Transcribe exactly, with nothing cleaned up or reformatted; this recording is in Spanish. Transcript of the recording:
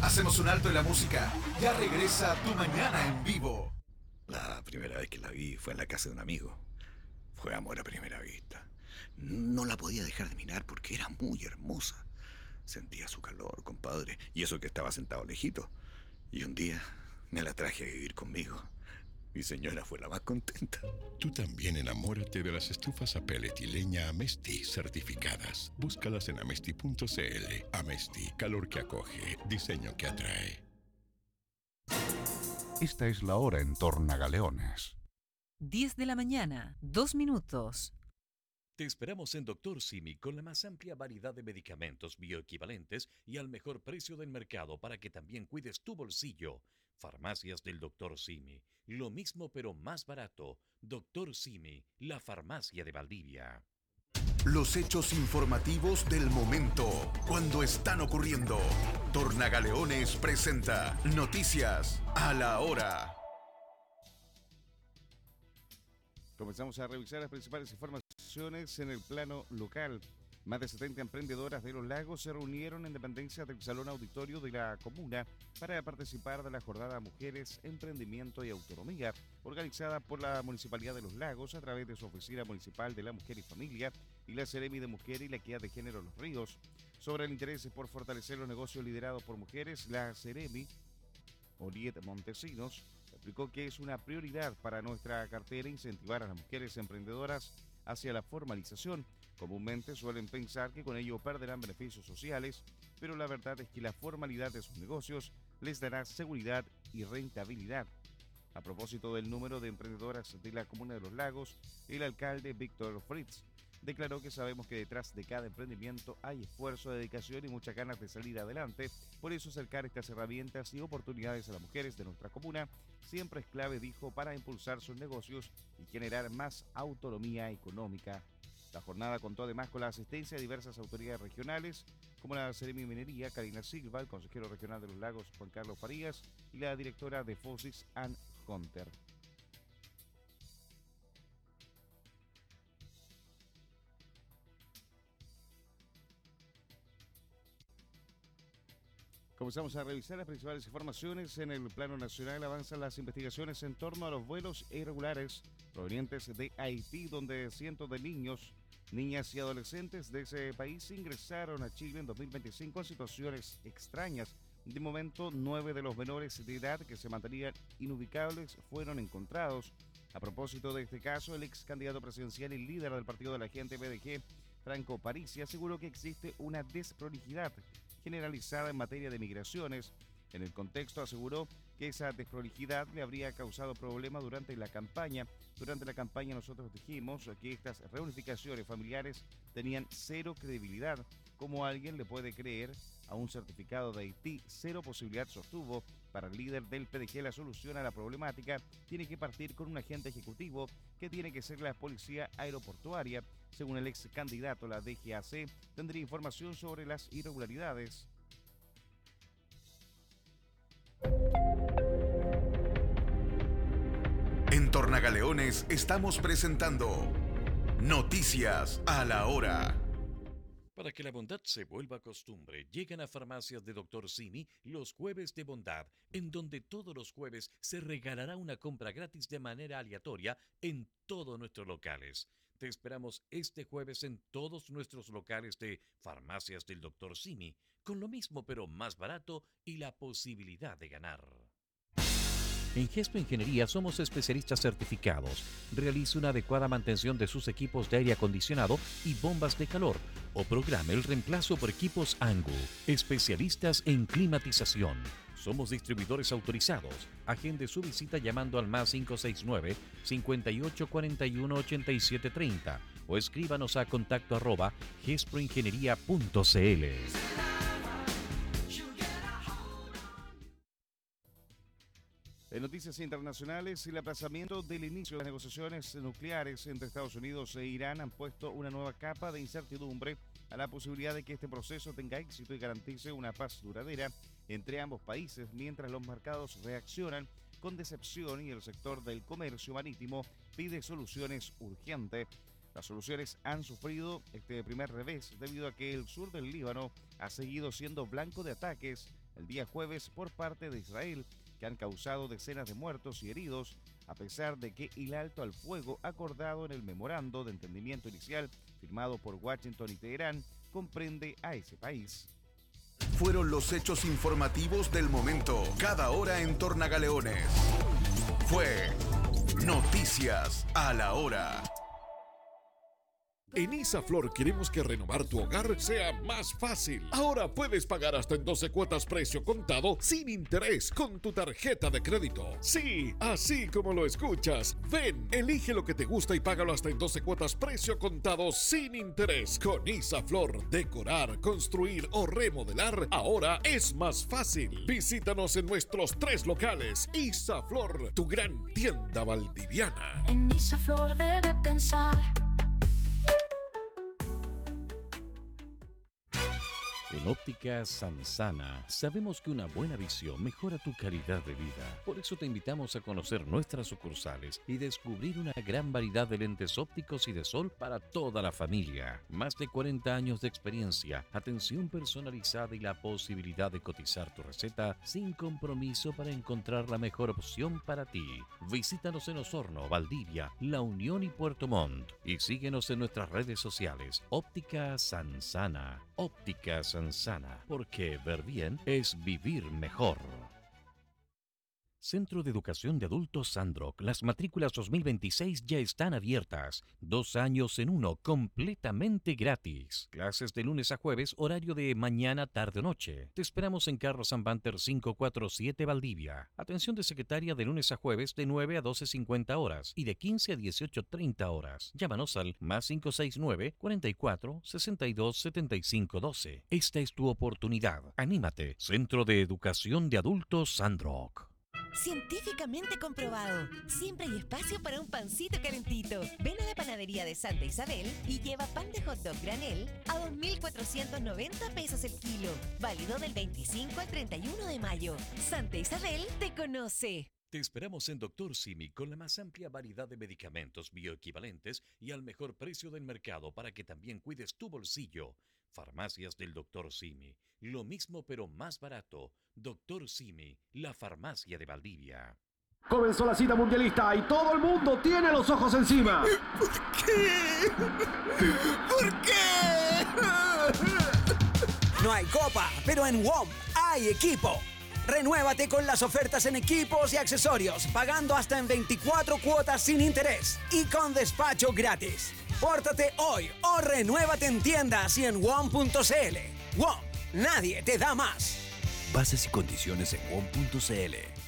Hacemos un alto en la música. Ya regresa Tu Mañana en Vivo. La primera vez que la vi fue en la casa de un amigo. Fue amor a primera vista. No la podía dejar de mirar porque era muy hermosa. Sentía su calor, compadre, y eso que estaba sentado lejito. Y un día me la traje a vivir conmigo. Mi señora fue la más contenta. Tú también enamórate de las estufas a pellet y leña Amesti certificadas. Búscalas en amesti punto cl. Amesti, calor que acoge, diseño que atrae. Esta es la hora en Tornagaleones. diez de la mañana, dos minutos. Te esperamos en Doctor Simi con la más amplia variedad de medicamentos bioequivalentes y al mejor precio del mercado para que también cuides tu bolsillo. Farmacias del Doctor Simi. Lo mismo pero más barato. Doctor Simi, la farmacia de Valdivia. Los hechos informativos del momento, cuando están ocurriendo. Tornagaleones presenta Noticias a la Hora. Comenzamos a revisar las principales informaciones en el plano local. Más de setenta emprendedoras de Los Lagos se reunieron en dependencias del Salón Auditorio de la comuna para participar de la jornada Mujeres, Emprendimiento y Autonomía, organizada por la Municipalidad de Los Lagos a través de su Oficina Municipal de la Mujer y Familia y la Seremi de Mujer y la Equidad de Género Los Ríos. Sobre el interés por fortalecer los negocios liderados por mujeres, la Seremi, Oriet Montesinos, explicó que es una prioridad para nuestra cartera incentivar a las mujeres emprendedoras hacia la formalización. Comúnmente suelen pensar que con ello perderán beneficios sociales, pero la verdad es que la formalidad de sus negocios les dará seguridad y rentabilidad. A propósito del número de emprendedoras de la comuna de Los Lagos, el alcalde Víctor Fritz declaró que sabemos que detrás de cada emprendimiento hay esfuerzo, dedicación y muchas ganas de salir adelante. Por eso acercar estas herramientas y oportunidades a las mujeres de nuestra comuna siempre es clave, dijo, para impulsar sus negocios y generar más autonomía económica. La jornada contó además con la asistencia de diversas autoridades regionales, como la Seremi Minería, Karina Silva, el consejero regional de Los Lagos, Juan Carlos Farías, y la directora de Fosis, Ann Hunter. Comenzamos a revisar las principales informaciones. En el plano nacional avanzan las investigaciones en torno a los vuelos irregulares provenientes de Haití, donde cientos de niños, niñas y adolescentes de ese país ingresaron a Chile en dos mil veinticinco en situaciones extrañas. De momento, nueve de los menores de edad que se mantenían inubicables fueron encontrados. A propósito de este caso, el ex candidato presidencial y líder del partido de la gente B D G, Franco Parisi, aseguró que existe una desprolijidad generalizada en materia de migraciones. En el contexto aseguró que esa desprolijidad le habría causado problemas durante la campaña. Durante la campaña nosotros dijimos que estas reunificaciones familiares tenían cero credibilidad. ¿Cómo alguien le puede creer a un certificado de Haití? Cero posibilidad, sostuvo. Para el líder del P D G, la solución a la problemática tiene que partir con un agente ejecutivo que tiene que ser la policía aeroportuaria. Según el ex candidato, la D G A C tendría información sobre las irregularidades. En Tornagaleones estamos presentando Noticias a la Hora. Para que la bondad se vuelva costumbre, llegan a Farmacias de Doctor Simi los jueves de bondad, en donde todos los jueves se regalará una compra gratis de manera aleatoria en todos nuestros locales. Te esperamos este jueves en todos nuestros locales de Farmacias del Doctor Simi, con lo mismo pero más barato y la posibilidad de ganar. En Gesto Ingeniería somos especialistas certificados. Realice una adecuada mantención de sus equipos de aire acondicionado y bombas de calor o programe el reemplazo por equipos Angu. Especialistas en climatización. Somos distribuidores autorizados. Agende su visita llamando al más cinco seis nueve, cinco ocho cuatro uno, ocho siete tres cero o escríbanos a contacto arroba gesproingeniería punto cl. En noticias internacionales, el aplazamiento del inicio de las negociaciones nucleares entre Estados Unidos e Irán han puesto una nueva capa de incertidumbre a la posibilidad de que este proceso tenga éxito y garantice una paz duradera entre ambos países, mientras los mercados reaccionan con decepción y el sector del comercio marítimo pide soluciones urgentes. Las soluciones han sufrido este primer revés debido a que el sur del Líbano ha seguido siendo blanco de ataques el día jueves por parte de Israel, que han causado decenas de muertos y heridos, a pesar de que el alto al fuego acordado en el memorando de entendimiento inicial firmado por Washington y Teherán comprende a ese país. Fueron los hechos informativos del momento, cada hora en Tornagaleones. Fue Noticias a la Hora. En Isaflor queremos que renovar tu hogar sea más fácil. Ahora puedes pagar hasta en doce cuotas precio contado sin interés con tu tarjeta de crédito. Sí, así como lo escuchas. Ven, elige lo que te gusta y págalo hasta en doce cuotas precio contado sin interés. Con Isaflor, decorar, construir o remodelar ahora es más fácil. Visítanos en nuestros tres locales. Isaflor, tu gran tienda valdiviana. En Isaflor debe pensar. En Óptica Sansana sabemos que una buena visión mejora tu calidad de vida. Por eso te invitamos a conocer nuestras sucursales y descubrir una gran variedad de lentes ópticos y de sol para toda la familia. Más de cuarenta años de experiencia, atención personalizada y la posibilidad de cotizar tu receta sin compromiso para encontrar la mejor opción para ti. Visítanos en Osorno, Valdivia, La Unión y Puerto Montt. Y síguenos en nuestras redes sociales. Óptica Sansana. Óptica Sansana, porque ver bien es vivir mejor. Centro de Educación de Adultos Sandrock. Las matrículas dos mil veintiséis ya están abiertas. Dos años en uno, completamente gratis. Clases de lunes a jueves, horario de mañana, tarde o noche. Te esperamos en Carlos Sanbanter quinientos cuarenta y siete Valdivia. Atención de secretaria de lunes a jueves de nueve a doce cincuenta horas y de quince a dieciocho treinta horas. Llámanos al más cinco seis nueve, cuarenta y cuatro, sesenta y dos, setenta y cinco doce. Esta es tu oportunidad. Anímate. Centro de Educación de Adultos Sandrock. Científicamente comprobado. Siempre hay espacio para un pancito calentito. Ven a la panadería de Santa Isabel y lleva pan de hot dog granel a dos mil cuatrocientos noventa pesos el kilo. Válido del veinticinco al treinta y uno de mayo. Santa Isabel te conoce. Te esperamos en Doctor Simi con la más amplia variedad de medicamentos bioequivalentes y al mejor precio del mercado para que también cuides tu bolsillo. Farmacias del Doctor Simi. Lo mismo pero más barato. Doctor Simi, la farmacia de Valdivia. Comenzó la cita mundialista y todo el mundo tiene los ojos encima. ¿Por qué? ¿Por qué? No hay copa, pero en W O M hay equipo. Renuévate con las ofertas en equipos y accesorios, pagando hasta en veinticuatro cuotas sin interés y con despacho gratis. Pórtate hoy o renuévate en tiendas y en W O M punto c l. W O M, nadie te da más. Bases y condiciones en W O M punto c l.